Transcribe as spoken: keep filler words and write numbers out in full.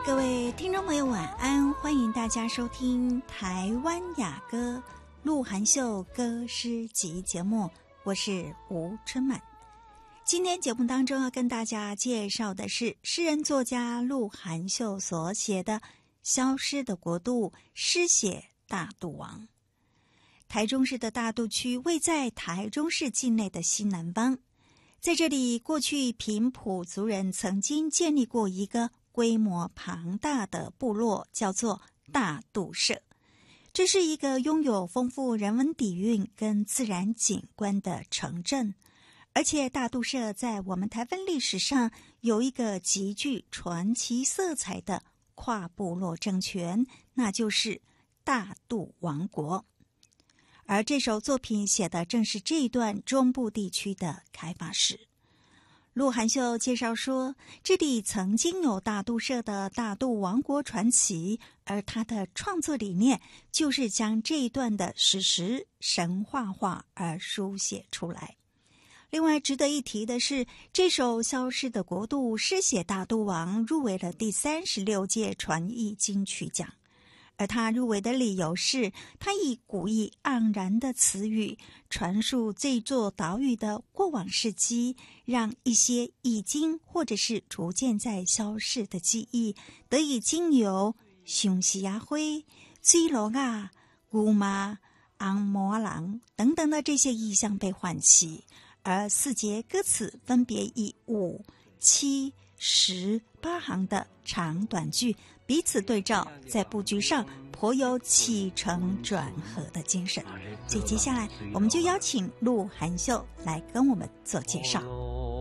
各位听众朋友晚安，欢迎大家收听台湾雅歌鹿晗秀歌诗集节目，我是吴春满。今天节目当中要跟大家介绍的是诗人作家鹿晗秀所写的《消失的国度》诗写大肚王。台中市的大肚区位在台中市境内的西南方，在这里过去平埔族人曾经建立过一个规模庞大的部落，叫做大肚社。这是一个拥有丰富人文底蕴跟自然景观的城镇，而且大肚社在我们台湾历史上有一个极具传奇色彩的跨部落政权，那就是大肚王国。而这首作品写的正是这一段中部地区的开发史。鹿晗秀介绍说，这里曾经有大肚社的大肚王国传奇，而他的创作理念就是将这一段的史实神话化而书写出来。另外值得一提的是，这首《消失的国度》诗写大肚王入围了第三十六届传艺金曲奖。而他入围的理由是，他以古意盎然的词语传述这座岛屿的过往事迹，让一些已经或者是逐渐在消逝的记忆，得以经由熊西亚灰、水罗啊、姑妈、昂摩郎等等的这些意象被唤起。而四节歌词分别以五、七、十、八行的长短句彼此对照，在布局上颇有起承转合的精神。所以接下来我们就邀请鹿晗秀来跟我们做介绍。